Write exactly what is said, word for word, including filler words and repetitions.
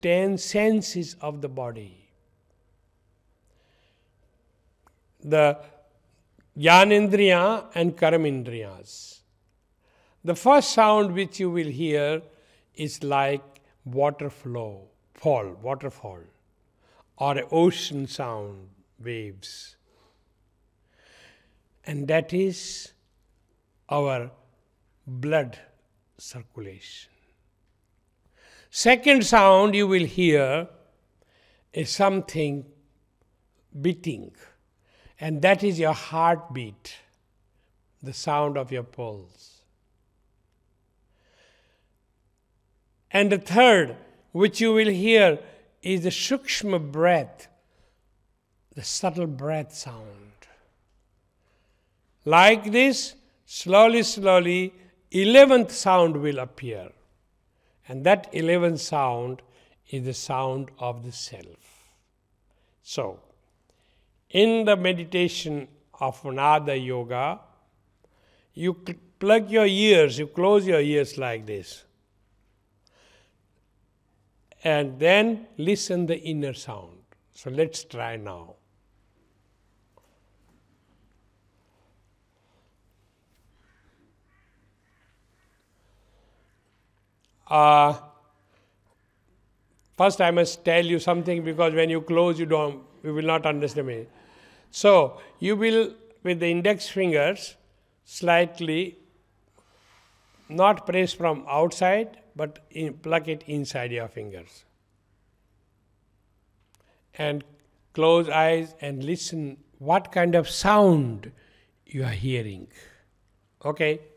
ten senses of the body. The Jnanendriya and Karamendriyas. The first sound which you will hear is like water flow, fall, waterfall, or an ocean sound, waves. And that is our blood circulation. Second sound you will hear is something beating, and that is your heartbeat, the sound of your pulse. And the third, which you will hear, is the Sukshma breath, the subtle breath sound. Like this, slowly, slowly, eleventh sound will appear. And that eleventh sound is the sound of the self. So, in the meditation of Nada Yoga, you plug your ears, you close your ears like this. And then listen the inner sound. So let's try now. Uh, first I must tell you something, because when you close you don't, you will not understand me. So you will, with the index fingers, slightly not press from outside, but in, plug it inside your fingers. And close eyes and listen what kind of sound you are hearing. Okay?